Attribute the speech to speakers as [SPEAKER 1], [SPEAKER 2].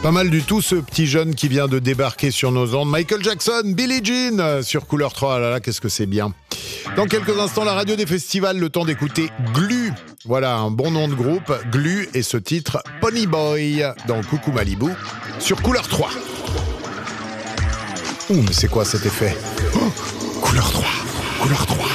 [SPEAKER 1] Pas mal du tout ce petit jeune qui vient de débarquer sur nos ondes. Michael Jackson, Billie Jean sur Couleur 3. Ah là là, qu'est-ce que c'est bien. Dans quelques instants, la radio des festivals, le temps d'écouter Glu. Voilà un bon nom de groupe, Glu, et ce titre Pony Boy dans Coucou Malibu sur Couleur 3. Ouh, mais c'est quoi cet effet? Oh, Couleur 3, Couleur 3.